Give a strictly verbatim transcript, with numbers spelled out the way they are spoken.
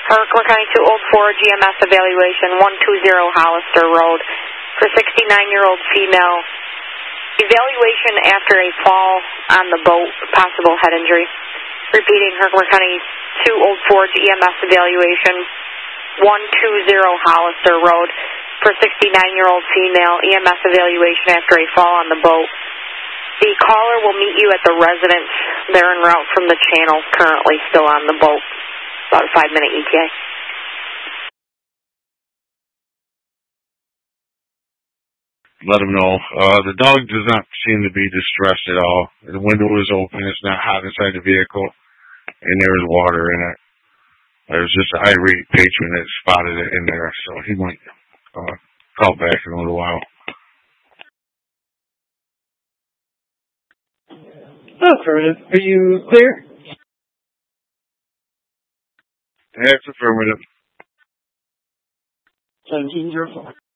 Herkimer County two oh four G M S evaluation, one two zero Hollister Road, for sixty-nine-year-old female. Evaluation after a fall on the boat, possible head injury. Repeating, Herkimer County two oh four G M S evaluation, one two zero Hollister Road, for sixty-nine-year-old female. E M S evaluation after a fall on the boat. The caller will meet you at the residence. They're en route from the channel, currently still on the boat. About a five-minute E T A. Let them know. Uh, the dog does not seem to be distressed at all. The window is open. It's not hot inside the vehicle. And there is water in it. There's just an irate patron that spotted it in there. So he might uh, call back in a little while. Affirmative. Are you clear? That's affirmative. seventeen zero four.